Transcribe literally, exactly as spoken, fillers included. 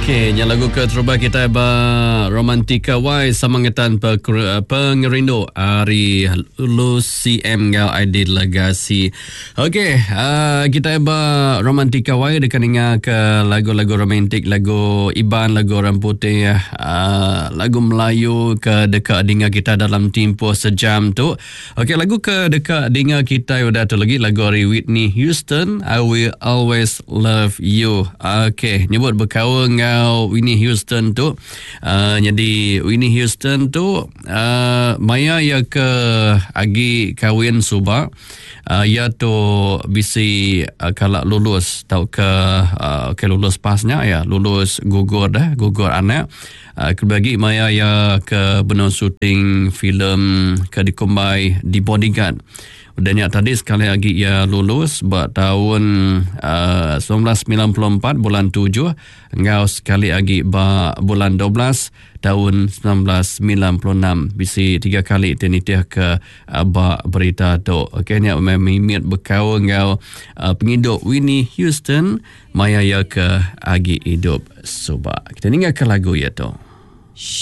Okey, yang lagu ke terbaik kita ba Romantika Y samangitan pengerindu Ari Lucy M ngau Aidil Legasi. Okey, uh, kita ba Romantika Y dekat dengar ke lagu-lagu romantik, lagu Iban, lagu Orang Putih, uh, lagu Melayu ke dekat dengar kita dalam tempoh sejam tu. Okey, lagu ke dekat dengar kita udah tu lagi lagu dari Whitney Houston, I Will Always Love You. Okey, nyebut berkawan ngau Whitney Houston tu. Uh, jadi Whitney Houston tu uh, Maya ya ke agi kahwin subak. Uh, ya tu bisi uh, kalau lulus tau ke uh, ke lulus pasnya ya lulus gugur dah gugur anak. Uh, kebagi Maya ya ke benar syuting filem ke dikumbai di Bodyguard. Dan yang tadi sekali lagi ia lulus buat tahun uh, seribu sembilan ratus sembilan puluh empat bulan tujuh, ngau sekali lagi ba bulan dua belas tahun seribu sembilan ratus sembilan puluh enam. Bisi tiga kali tenitih ke uh, ba berita tu. Okey, ni memimit berkau ngau uh, penghidup Whitney Houston, Maya ya ke agi hidup subak. Kita dengarkan lagu ya tu.